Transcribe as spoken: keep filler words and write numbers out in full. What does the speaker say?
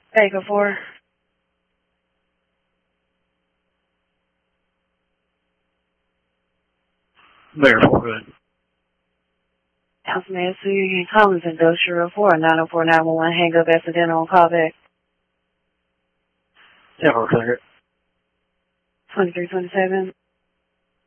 Baker four. Baker four, good. Councilman Sue Union Collins, Industrial four, nine oh four nine one one, hang up accidental on callback. ten four, clear. twenty-three twenty-seven.